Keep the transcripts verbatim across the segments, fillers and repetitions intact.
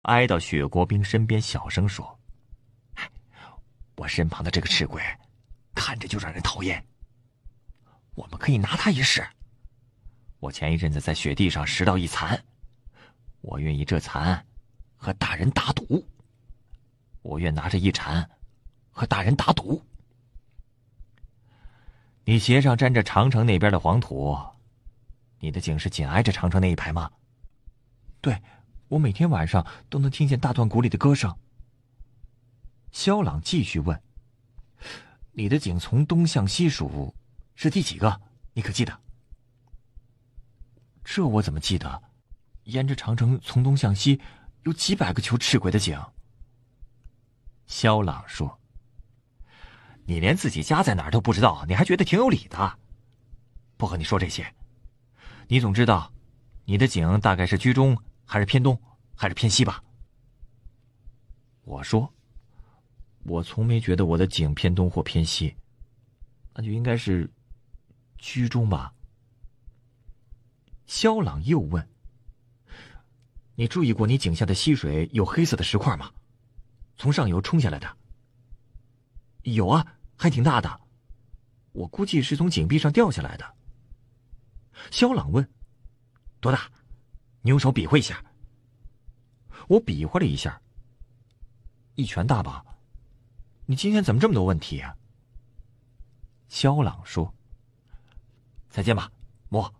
挨到雪国兵身边，小声说：“我身旁的这个赤鬼，看着就让人讨厌。我们可以拿他一试。我前一阵子在雪地上拾到一蚕，我愿意这蚕和大人打赌。我愿拿着一铲和大人打赌。你鞋上沾着长城那边的黄土，你的井是紧挨着长城那一排吗？”“对，我每天晚上都能听见大断谷里的歌声。”萧朗继续问：“你的井从东向西数是第几个？你可记得？”“这我怎么记得？沿着长城从东向西有几百个求赤鬼的井。”萧朗说：“你连自己家在哪儿都不知道，你还觉得挺有理的？不和你说这些，你总知道你的井大概是居中还是偏东还是偏西吧？”我说：“我从没觉得我的井偏东或偏西，那就应该是居中吧。”萧朗又问：“你注意过你井下的溪水有黑色的石块吗？从上游冲下来的？”“有啊，还挺大的，我估计是从井壁上掉下来的。”萧朗问：“多大？你用手比划一下。”我比划了一下：“一拳大吧？你今天怎么这么多问题啊？”萧朗说：“再见吧，莫。”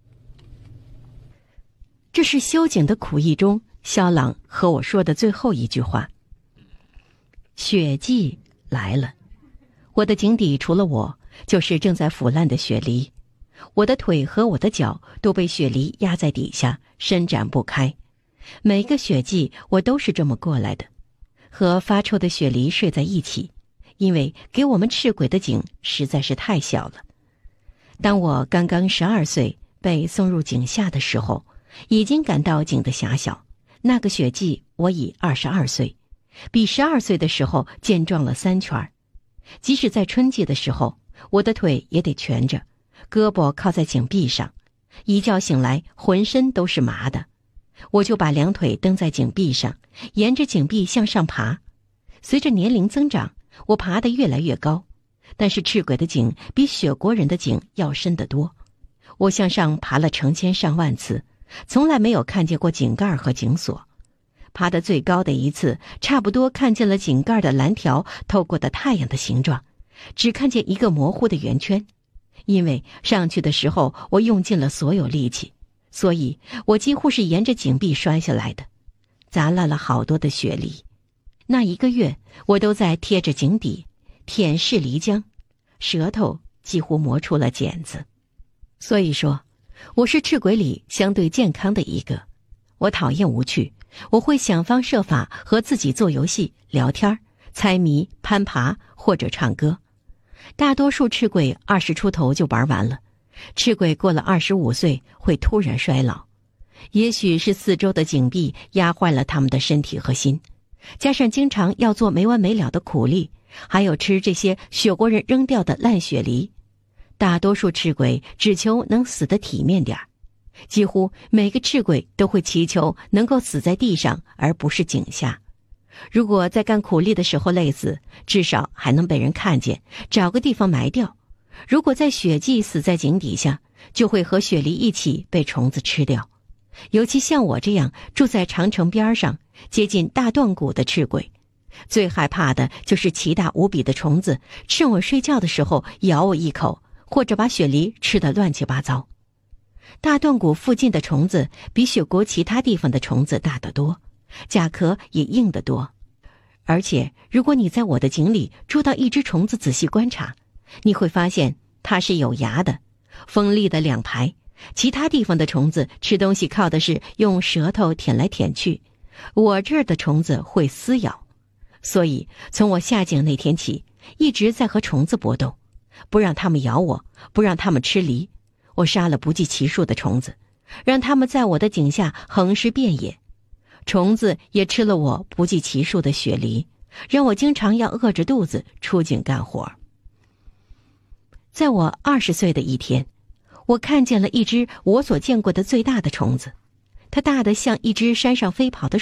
这是修井的苦役中萧朗和我说的最后一句话。雪季来了，我的井底除了我，就是正在腐烂的雪梨。我的腿和我的脚都被雪梨压在底下，伸展不开。每个雪季我都是这么过来的，和发臭的雪梨睡在一起，因为给我们赤鬼的井实在是太小了。当我刚刚十二岁被送入井下的时候，已经感到井的狭小。那个雪季我已二十二岁，比十二岁的时候健壮了三圈。即使在春季的时候，我的腿也得蜷着，胳膊靠在井壁上，一觉醒来浑身都是麻的。我就把两腿蹬在井壁上，沿着井壁向上爬。随着年龄增长，我爬得越来越高，但是赤鬼的井比雪国人的井要深得多。我向上爬了成千上万次，从来没有看见过井盖和井锁。爬得最高的一次，差不多看见了井盖的蓝条透过的太阳的形状，只看见一个模糊的圆圈。因为上去的时候我用尽了所有力气，所以我几乎是沿着井壁摔下来的，砸烂了好多的雪梨。那一个月我都在贴着井底舔舐梨浆，舌头几乎磨出了茧子。所以说我是赤鬼里相对健康的一个。我讨厌无趣，我会想方设法和自己做游戏、聊天、猜谜、攀爬或者唱歌。大多数赤鬼二十出头就玩完了，赤鬼过了二十五岁会突然衰老，也许是四周的井壁压坏了他们的身体和心，加上经常要做没完没了的苦力，还有吃这些雪国人扔掉的烂雪梨。大多数赤鬼只求能死得体面点儿，几乎每个赤鬼都会祈求能够死在地上而不是井下。如果在干苦力的时候累死，至少还能被人看见，找个地方埋掉。如果在雪季死在井底下，就会和雪梨一起被虫子吃掉。尤其像我这样住在长城边上，接近大断谷的赤鬼，最害怕的就是奇大无比的虫子趁我睡觉的时候咬我一口，或者把雪梨吃得乱七八糟。大断谷附近的虫子比雪国其他地方的虫子大得多，甲壳也硬得多。而且如果你在我的井里捉到一只虫子，仔细观察，你会发现它是有牙的，锋利的两排。其他地方的虫子吃东西靠的是用舌头舔来舔去，我这儿的虫子会撕咬。所以从我下井那天起，一直在和虫子搏斗，不让它们咬我，不让它们吃梨。我杀了不计其数的虫子，让它们在我的井下横尸遍野。虫子也吃了我不计其数的雪梨，让我经常要饿着肚子出井干活。在我二十岁的一天，我看见了一只我所见过的最大的虫子，它大得像一只山上飞跑的鼠，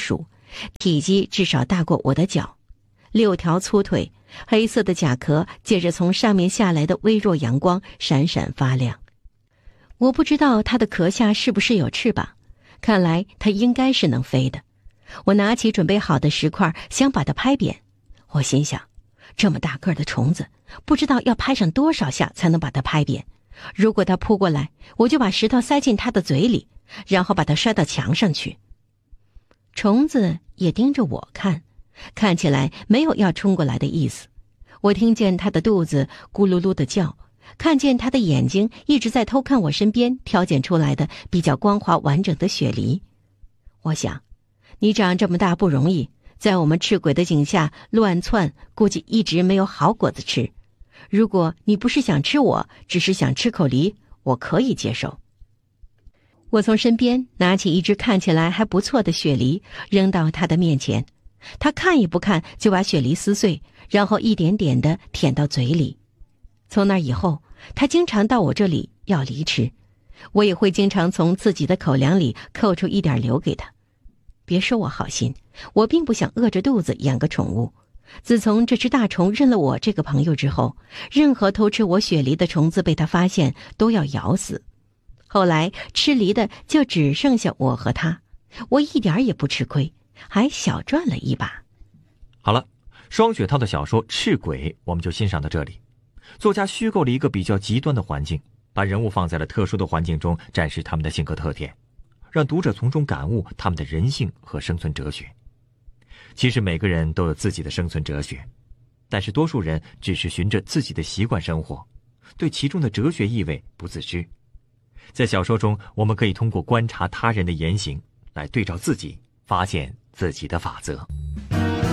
体积至少大过我的脚，六条粗腿，黑色的甲壳借着从上面下来的微弱阳光闪闪发亮。我不知道它的壳下是不是有翅膀，看来它应该是能飞的。我拿起准备好的石块，想把它拍扁。我心想，这么大个的虫子，不知道要拍上多少下才能把它拍扁。如果它扑过来，我就把石头塞进它的嘴里，然后把它摔到墙上去。虫子也盯着我看，看起来没有要冲过来的意思。我听见它的肚子咕噜噜地叫，看见它的眼睛一直在偷看我身边挑拣出来的比较光滑完整的雪梨。我想，你长这么大不容易，在我们赤鬼的井下乱窜，估计一直没有好果子吃。如果你不是想吃我，只是想吃口梨，我可以接受。我从身边拿起一只看起来还不错的雪梨，扔到他的面前。他看也不看，就把雪梨撕碎，然后一点点地舔到嘴里。从那以后，他经常到我这里要梨吃，我也会经常从自己的口粮里扣出一点留给他。别说我好心，我并不想饿着肚子养个宠物。自从这只大虫认了我这个朋友之后，任何偷吃我雪梨的虫子被他发现都要咬死。后来吃梨的就只剩下我和他，我一点也不吃亏，还小赚了一把。 好了，双雪涛的小说《赤鬼》我们就欣赏到这里。作家虚构了一个比较极端的环境，把人物放在了特殊的环境中，展示他们的性格特点，让读者从中感悟他们的人性和生存哲学。其实每个人都有自己的生存哲学，但是多数人只是循着自己的习惯生活，对其中的哲学意味不自知。在小说中，我们可以通过观察他人的言行，来对照自己，发现自己的法则。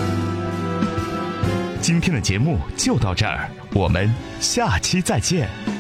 今天的节目就到这儿，我们下期再见。